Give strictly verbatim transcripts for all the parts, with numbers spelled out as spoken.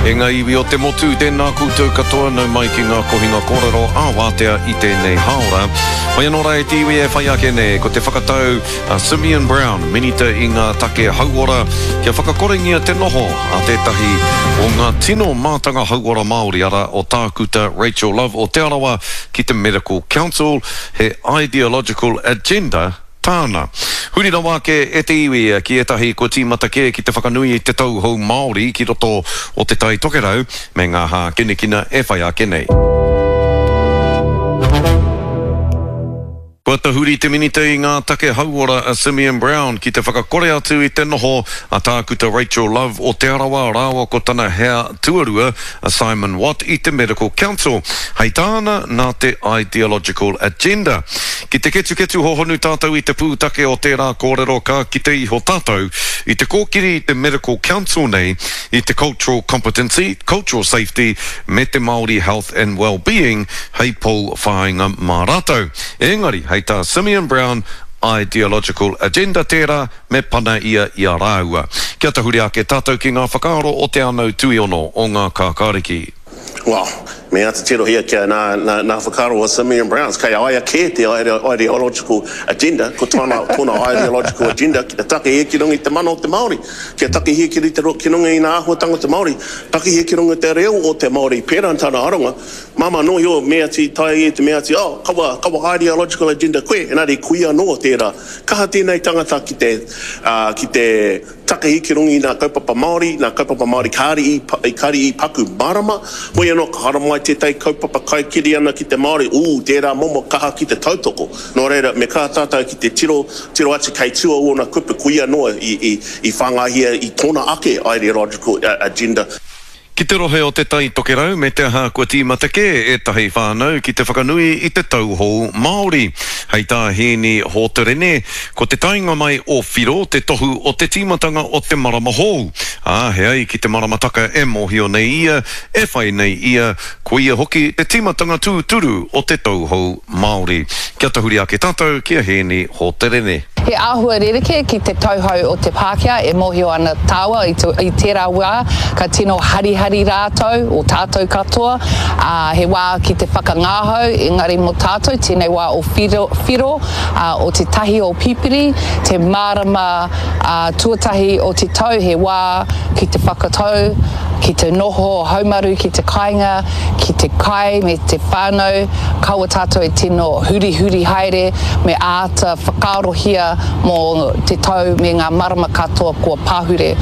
E ngā iwi o te motu tēnā koutou katoa nau mai ki ngā kohinga kōrero āwātea i tēnei haora. Hoi anō rai te iwi e whai ake ne, ko te whakatau uh, Simeon Brown, minita i ngā take hauora, kia whakakorengia te noho a tētahi o ngā tino mātanga hauora Māori ara o tākuta Rachel Love o te arawa ki te Medical Council, he ideological agenda tāna. Huri na wake e te iwi ki etahi ko tīmata ke ki te whakanui i te tauhou Māori ki roto o te tai tokerau me ngā hā kinekina e whai ake nei. Kua tahuri te minita i ngā take hauora a Simeon Brown ki te whakakore atu i te noho a tākuta Rachel Love o te arawa rāwa ko tana hea tuarua a Simon Watt i te Medical Council. Hei tāna nā te ideological agenda. Ki te ketu ketu hohonu tātou i te pūtake o tērā kōrero ka ki te iho tātou i te kōkiri i te Medical Council nei i te cultural competency, cultural safety me te Māori health and well-being hei pou whāinga mā rātou. Engari, hei tā Simeon Brown ideological agenda tērā me pana ia i a rāua. Kia tahuri ake tātou ki ngā whakaaro o te anau tui ono o ngā kākāriki. Well, me ata tiro hia kia nā, nā, nā whakaro o Simeon Brown, kai aia ke te ideological agenda, ko tōna, tōna ideological agenda, ki te take he ki rungi te mana o te Māori, ki take he ki te ki rungi i nā ahuatanga te Māori, take he ki rungi te reo o te Māori, pērā tāna aronga, mama no yo mea ti tai e te mea ti, oh, kawa, kawa ideological agenda koe, enari kuia no tērā, kaha tēnei tangata ki te, uh, ki te take he ki rungi i nā kaupapa Māori, nā kaupapa Māori kāri i, i, kāri i paku marama, hoi anō ka haramai te tai kaupapa kai kiri ana ki te Māori, ū, tērā momo kaha ki te tautoko. Nō reira, me kā tātou ki te tiro, tiro ati kei tua o na kupu kuia noa i, i, i whangahia i tōna ake ideological agenda. Ki te rohe o te tai tokerau me te aha kua tīmata ke e tahi whānau ki te whakanui i te tauhou Māori. Hei tā hēni hōterene, ko te tainga mai o whiro te tohu o te tīmatanga o te marama hou. Ah, hei ki te maramataka e mohio nei ia, e whai nei ia, ko ia hoki te tīmatanga tūturu o te tauhou Māori. Kia tahuri ake tātou, kia hēni hōterene. He āhua rereke ki te tauhou o te Pākehā e mohio ana tāua i, tu, i tērā wā ka tino harihari rātou o tātou katoa. Uh, he wā ki te whakangāhau, engari mo tātou, tēnei wā o whiro, whiro uh, o te tahi o pipiri, te mārama uh, tuatahi o te tau, he wā ki te whakatau, ki te noho haumaru, ki te kāinga, ki te kai, me te whānau, kaua tātou e tino huri huri haere, me āta whakaarohia mō te tau me ngā marama katoa kua pāhure.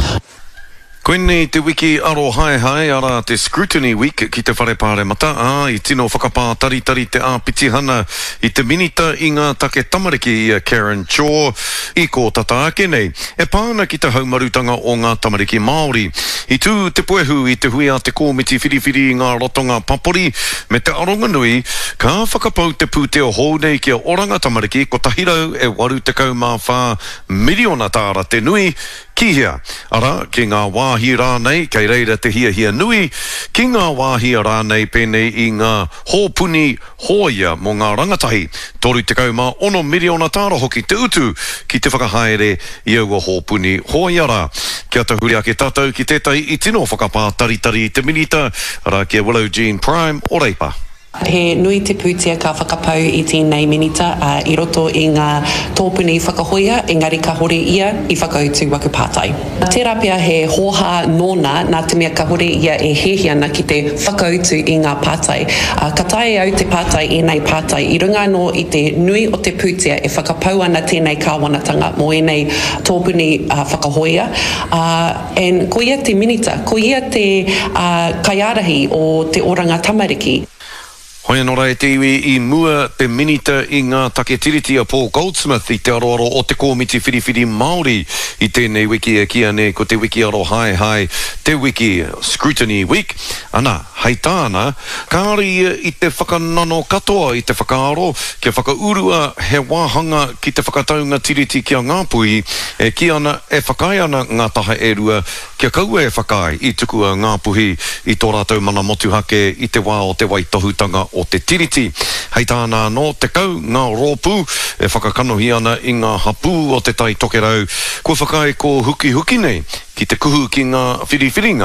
Koenei te wiki aro hae hae ara te Scrutiny Week ki te wharepāre mata a i tino whakapā tari tari te āpiti hana i te minita i ngā take tamariki i Karen Shaw i ko tata ake nei. E pāna ki te haumarutanga o ngā tamariki Māori. I tū te puehu i te hui a te kōmiti whiriwhiri i ngā rotonga papori me te aronga nui ka whakapau te pūteo hou nei ki a oranga tamariki ko tahirau e waru te kaumawha miliona tāra te nui kihia. Ara, ki ngā wāhi rānei, kei reira te hia hia nui, ki ngā wāhi rānei pēnei i ngā hōpuni hōia mō ngā rangatahi. Toru te kauma ono miliona tāra hoki te utu ki te whakahaere i aua hōpuni hōia rā. Kia tahuri ake tātou ki tētai i tino whakapā taritari te minita, ara kia Willow Jean Prime o Reipa. He nui te pūtia ka whakapau i tēnei minita uh, i roto i ngā tōpuni whakahoia, engari ka hore ia i whakautu waku pātai. Tērā pia he hoha nōna nā te mea ka hore ia e hehi ana ki te whakautu i ngā pātai. Uh, ka tae au te pātai i nei pātai, i runga no i te nui o te pūtia e whakapau ana tēnei kāwanatanga mō i nei tōpuni uh, whakahoia. Uh, and ko ia te minita, ko ia te uh, kaiarahi o te oranga tamariki. Hoi anō rai te iwi i mua te minita i ngā take tiriti a Paul Goldsmith i te aroaro o te kōmiti whiriwhiri Māori i tēnei wiki e kia ne ko te wiki aro hai hai te wiki Scrutiny Week. Ana, hei tāna, kāri i te whakanano katoa i te whakaaro kia whakaurua he wāhanga ki te whakataunga tiriti kia ngāpui e ki ana e whakai ana ngā taha e rua kia kaua e whakai i tukua ngāpuhi i tō rātou mana motuhake i te wā o te waitohutanga o te tiriti. Hei tāna no te kau ngā rōpū e whakakanohi ana i ngā hapū o te tai tokerau. Ko whakai ko huki huki nei ki te kuhu ki ngā whiriwhiringa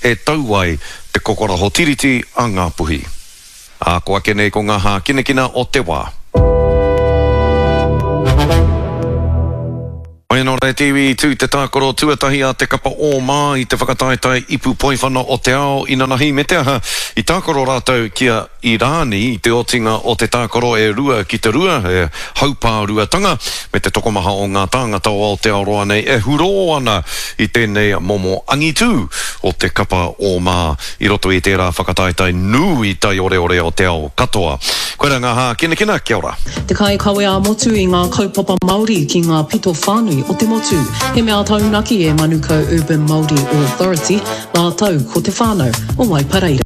e tau ai te kokora hotiriti a ngā puhi. A koa kene ko ngā hā kinekina o te wā. Oia no rei tiwi tū te tākoro tuatahi a te kapa o mā i te whakataetai ipu poiwhana o te ao ina nahi me te aha i tākoro rātou kia Irāni i te otinga o te tākoro e rua ki te rua e haupā ruatanga me te tokomaha o ngā tāngata o Aotearoa nei e huro ana i tēnei momo angitu o te kapa o mā i roto i tērā whakataetai nui tai ore ore o te ao katoa. Koera ngā hā kina kina, kia ora. Te kai kawe a motu i ngā kaupapa Māori ki ngā pito whānui o te motu. He mea taunaki e Manuka Urban Māori Authority, nā tau ko te whānau o Waipareira.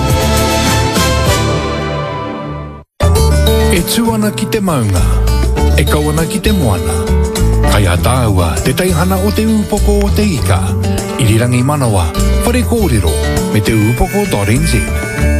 E tuana ki te maunga, e kauana ki te moana. Kai a tāua te teihana o te upoko o te ika, irirangi manawa, whare kōrero, me te upoko dot n z.